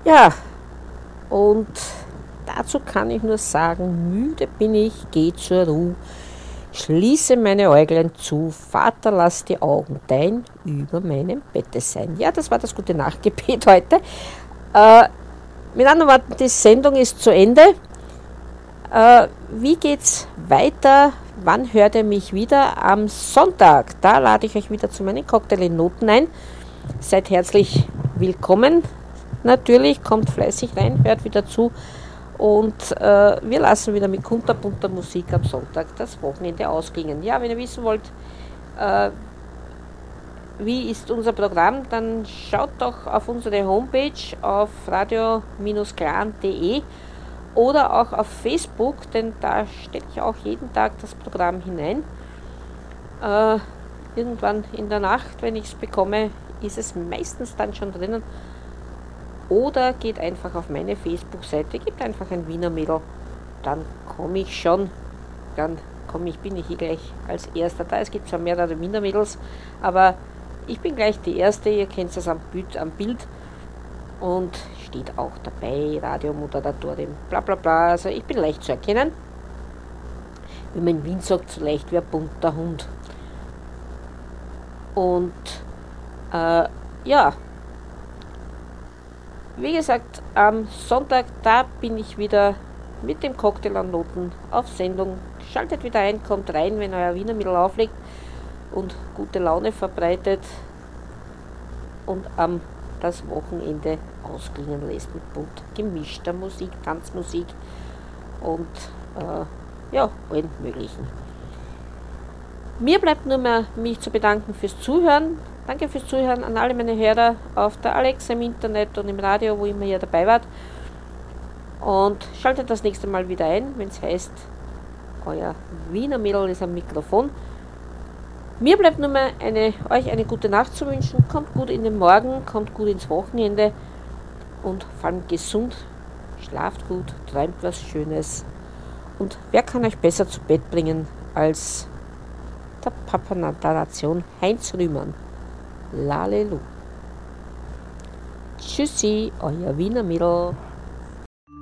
Ja, und dazu kann ich nur sagen, müde bin ich, geh zur Ruhe, schließe meine Äuglein zu, Vater, lass die Augen dein über meinem Bette sein. Ja, das war das gute Nachtgebet heute. Mit anderen Worten, die Sendung ist zu Ende. Wie geht's weiter? Wann hört ihr mich wieder? Am Sonntag. Da lade ich euch wieder zu meinen Cocktail in Noten ein. Seid herzlich willkommen. Natürlich, kommt fleißig rein, hört wieder zu. Und wir lassen wieder mit kunterbunter Musik am Sonntag das Wochenende ausklingen. Ja, wenn ihr wissen wollt, wie ist unser Programm, dann schaut doch auf unsere Homepage auf radio-clan.de oder auch auf Facebook, denn da stelle ich auch jeden Tag das Programm hinein. Irgendwann in der Nacht, wenn ich es bekomme, ist es meistens dann schon drinnen. Oder geht einfach auf meine Facebook-Seite, gebt einfach ein Wiener Mädel, dann komme ich schon, bin ich hier gleich als Erster da. Es gibt zwar mehrere Wiener Mädels, aber ich bin gleich die Erste, ihr kennt es am Bild und steht auch dabei, Radiomoderatorin, bla bla bla, also ich bin leicht zu erkennen. Wie man in Wien sagt, so leicht wie ein bunter Hund. Und ja, wie gesagt, am Sonntag, da bin ich wieder mit dem Cocktail an Noten auf Sendung. Schaltet wieder ein, kommt rein, wenn euer Wiener Mädel auflegt und gute Laune verbreitet und am das Wochenende ausklingen lässt mit bunt gemischter Musik, Tanzmusik und allen möglichen. Mir bleibt nur mehr, mich zu bedanken fürs Zuhören. Danke fürs Zuhören an alle meine Hörer auf der Alexa im Internet und im Radio, wo immer ihr dabei wart. Und schaltet das nächste Mal wieder ein, wenn es heißt, euer Wiener Mädel ist am Mikrofon. Mir bleibt nur mehr euch eine gute Nacht zu wünschen. Kommt gut in den Morgen, kommt gut ins Wochenende und vor allem gesund, schlaft gut, träumt was Schönes. Und wer kann euch besser zu Bett bringen als der Papa der Nation Heinz Rühmann? Lalelu. Tschüssi, euer Wiener Mädel.